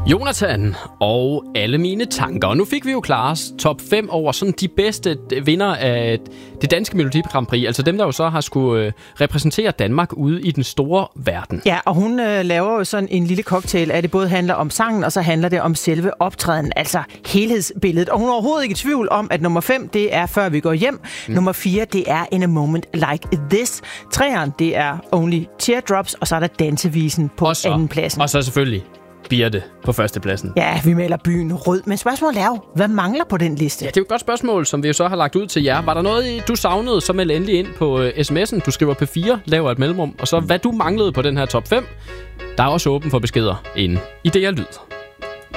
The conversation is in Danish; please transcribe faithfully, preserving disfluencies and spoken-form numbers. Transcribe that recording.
Jonathan og alle mine tanker. Og nu fik vi jo Klares top fem over sådan de bedste vinder af det danske Melodi Grand Prix. Altså dem, der jo så har skulle øh, repræsentere Danmark ude i den store verden. Ja, og hun øh, laver jo sådan en lille cocktail, at det både handler om sangen, og så handler det om selve optræden, altså helhedsbilledet. Og hun er overhovedet ikke i tvivl om, at nummer fem, det er Før vi går hjem. Mm. Nummer fire, det er In a Moment Like This. Treeren, det er Only Teardrops, og så er der dansevisen på andenpladsen. Og så selvfølgelig Birte på førstepladsen. Ja, vi maler byen rød. Men spørgsmålet er jo, hvad mangler på den liste? Ja, det er jo et godt spørgsmål, som vi jo så har lagt ud til jer. Var der noget, du savnede, så meld endelig ind på uh, sms'en. Du skriver P fire, laver et mellemrum. Og så hvad du manglede på den her top fem. Der er også åben for beskeder inde i D R Lyd.